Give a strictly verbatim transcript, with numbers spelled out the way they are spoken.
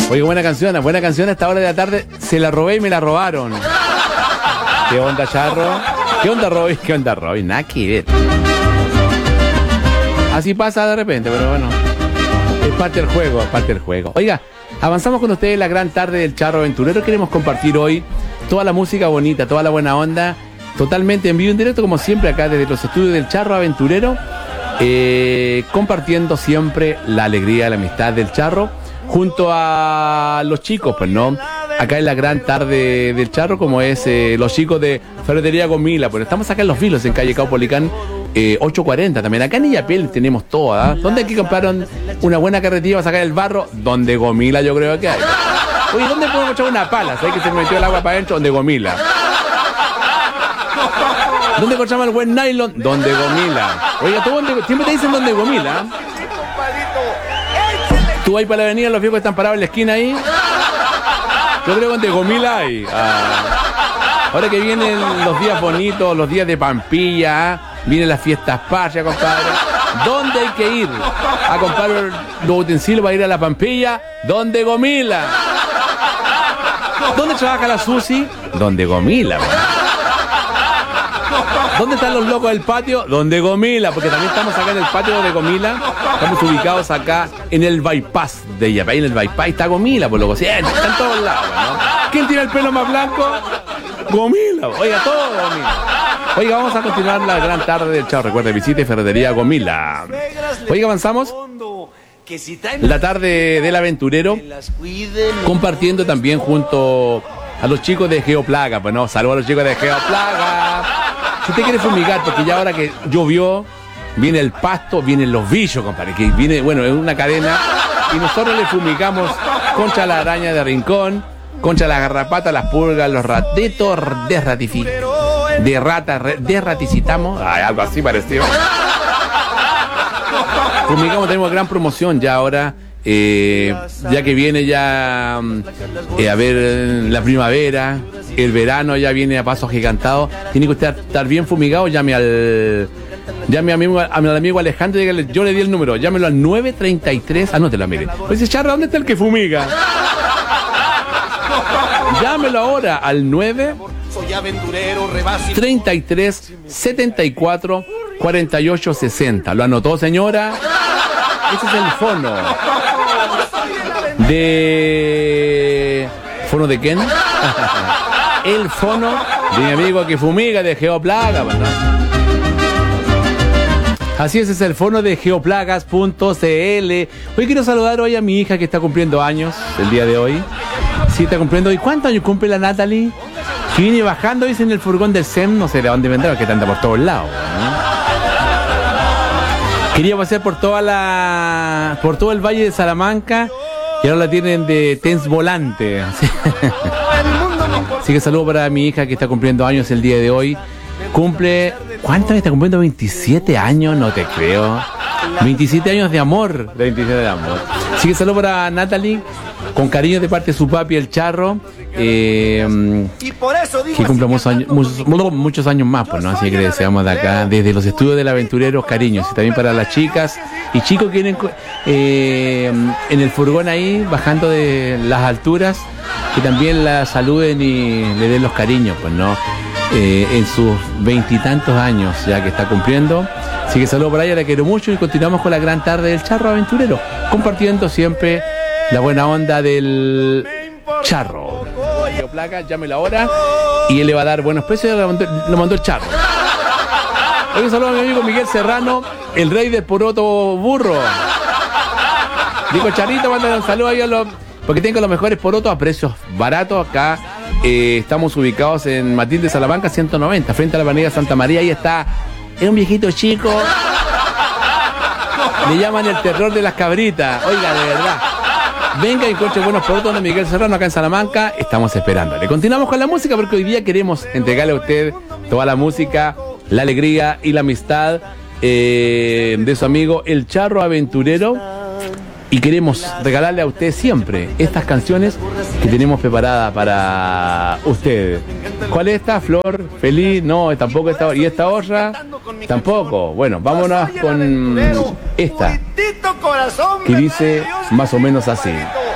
Oye, buena canción, buena canción a esta hora de la tarde. Se la robé y me la robaron. ¿Qué onda, Charro? ¿Qué onda, Robin? ¿Qué onda, Robin? Nada que ver. Así pasa de repente, pero bueno. Es parte del juego, es parte del juego. Oiga, avanzamos con ustedes la gran tarde del Charro Aventurero. Queremos compartir hoy toda la música bonita, toda la buena onda, totalmente en vivo, en directo, como siempre, acá desde los estudios del Charro Aventurero, eh, compartiendo siempre la alegría, la amistad del Charro, junto a los chicos, pues, ¿no? Acá en la gran tarde del Charro, como es eh, los chicos de Ferretería Gomila. Pues estamos acá en Los Vilos, en calle Caupolicán eh, ochocientos cuarenta también. Acá en Illapel tenemos todo, ¿ah? ¿eh? ¿Dónde hay que comprar una buena carretilla para sacar el barro? Donde Gomila yo creo que hay. Oye, ¿dónde podemos echar una pala? ¿Sabes que se me metió el agua para adentro? Donde Gomila. ¿Dónde encontramos el buen nylon? Donde Gomila. Oiga, ¿tú dónde, siempre te dicen donde Gomila? Tú vas para la avenida, los viejos están parados en la esquina ahí. Yo creo que donde Gomila hay. Ah. Ahora que vienen los días bonitos, los días de Pampilla, vienen las fiestas patrias, compadre. ¿Dónde hay que ir a comprar los utensilios para ir a la Pampilla? Donde Gomila. ¿Dónde trabaja la Susi? Donde Gomila. ¿Dónde están los locos del patio? Donde Gomila, porque también estamos acá en el patio de Gomila. Estamos ubicados acá en el bypass de ella. Ahí en el bypass está Gomila, por lo que sea, está en todos lados, ¿no? ¿Quién tiene el pelo más blanco? Gomila. Oiga, todo Gomila. Oiga, vamos a continuar la gran tarde del Chao. Recuerde, visite Ferretería Gomila. Oiga, avanzamos la tarde del aventurero, compartiendo también junto a los chicos de Geoplaga. Pues no, saludos a los chicos de Geoplaga. Si usted quiere fumigar, porque ya ahora que llovió, viene el pasto, vienen los bichos, compadre, que viene, bueno, es una cadena, y nosotros le fumigamos contra la araña de rincón, contra las garrapatas, las pulgas, los ratitos, desratificamos, de rata, desraticitamos, ay, algo así parecido. Fumigamos, tenemos gran promoción ya ahora, eh, ya que viene ya eh, a ver la primavera, el verano ya viene a paso agigantado. Tiene que usted estar bien fumigado. Llame al llame a mi, a mi amigo Alejandro, dígale, yo le di el número, llámelo al nueve treinta y tres, anótelo, mire. Pues dice, Charra, ¿dónde está el que fumiga? Llámelo ahora al nueve treinta y tres, setenta y cuatro, cuarenta y ocho, sesenta. ¿Lo anotó, señora? Ese es el fono de... ¿Fono de quién? El fono de mi amigo que fumiga de Geoplaga, ¿verdad? Así es, es el fono de geoplagas punto c l. Hoy quiero saludar hoy a mi hija que está cumpliendo años el día de hoy. Sí, está cumpliendo hoy. ¿Cuántos años cumple la Natalie? Que viene bajando, dice, en el furgón del S E M, no sé de dónde vendrá, que anda por todos lados, ¿no? Quería pasar por toda la, por todo el Valle de Salamanca y ahora la tienen de Tens Volante. Así, Así que saludo para mi hija que está cumpliendo años el día de hoy. Cumple, ¿cuántos años está cumpliendo? veintisiete años, no te creo. veintisiete años de amor, de veintisiete de amor. Así que saludo para Natalie, con cariño de parte de su papi, el Charro. Eh, que cumpla muchos años, muchos, muchos años más, pues, ¿no? Así que le deseamos de acá, desde los estudios del Aventureros, cariños. Y también para las chicas y chicos que vienen eh, en el furgón ahí, bajando de las alturas, que también la saluden y le den los cariños, pues, ¿no? Eh, en sus veintitantos años ya que está cumpliendo. Así que saludo para ella, la quiero mucho y continuamos con la gran tarde del Charro Aventurero, compartiendo siempre la buena onda del Charro. Placa, llámelo ahora y él le va a dar buenos precios. Lo mandó, lo mandó el Charro. Hoy un saludo a mi amigo Miguel Serrano, el rey del poroto burro. Digo, Charito, mándale un saludo ahí a los, porque tengo los mejores porotos a precios baratos acá. Eh, estamos ubicados en Matilde de Salamanca ciento noventa, frente a la avenida Santa María. Ahí está, es un viejito chico. Le llaman el terror de las cabritas. Oiga, de verdad. Venga y encuentre buenos productos de Miguel Serrano acá en Salamanca. Estamos esperándole. Continuamos con la música porque hoy día queremos entregarle a usted toda la música, la alegría y la amistad eh, de su amigo el Charro Aventurero. Y queremos regalarle a usted siempre estas canciones que tenemos preparadas para usted. ¿Cuál es esta? Flor, feliz, no, tampoco esta. ¿Y esta otra? Tampoco. Bueno, vámonos con esta, que dice más o menos así.